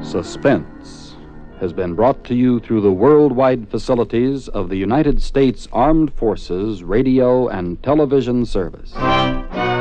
Suspense has been brought to you through the worldwide facilities of the United States Armed Forces Radio and Television Service.